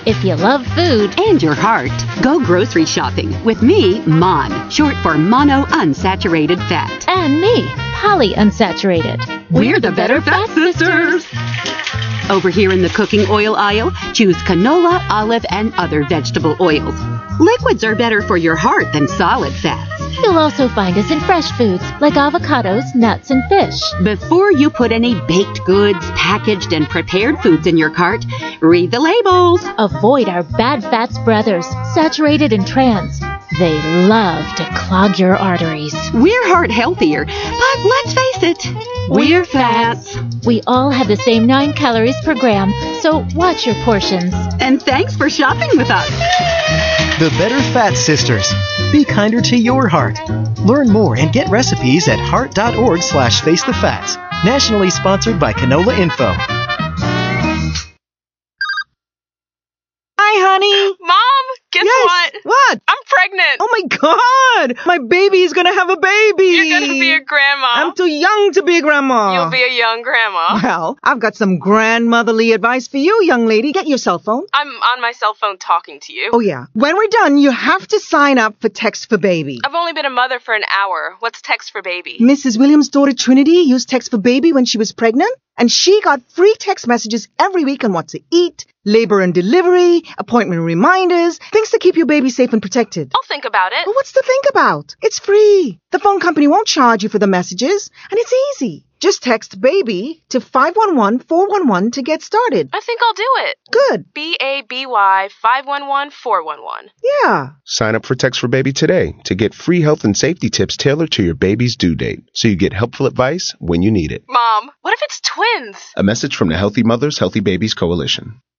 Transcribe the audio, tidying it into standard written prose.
If you love food and your heart, go grocery shopping with me, Mon, short for monounsaturated fat. and me, polyunsaturated. We're the Better Fat Sisters. Over here in the cooking oil aisle, choose canola, olive, and other vegetable oils. Liquids are better for your heart than solid fats. You'll also find us in fresh foods like avocados, nuts, and fish. Before you put any baked goods, packaged, and prepared foods in your cart, read the labels. Avoid our bad fats brothers, saturated and trans. They love to clog your arteries. We're heart healthier, but let's face it, we're fats. We all have the same 9 calories per gram, so watch your portions. And thanks for shopping with us. The Better Fat Sisters. Be kinder to your heart. Learn more and get recipes at heart.org/facethefats. Nationally sponsored by Canola Info. Hi, honey. Mom, guess what? What? I'm pregnant. Oh, my God. My baby's going to have a baby. You're going to be a grandma. I'm too young to be a grandma. You'll be a young grandma. Well, I've got some grandmotherly advice for you, young lady. Get your cell phone. I'm on my cell phone talking to you. Oh, yeah. When we're done, you have to sign up for Text for Baby. I've only been a mother for an hour. What's Text for Baby? Mrs. Williams' daughter Trinity used Text for Baby when she was pregnant, and she got free text messages every week on what to eat, labor and delivery, appointment reminders, things to keep your baby safe and protected. I'll think about it. But what's to think about? It's free. The phone company won't charge you for the messages, and it's easy. Just text BABY to 511-411 to get started. I think I'll do it. Good. BABY 511-411. Yeah. Sign up for Text for Baby today to get free health and safety tips tailored to your baby's due date, so you get helpful advice when you need it. Mom, what if it's twins? A message from the Healthy Mothers, Healthy Babies Coalition.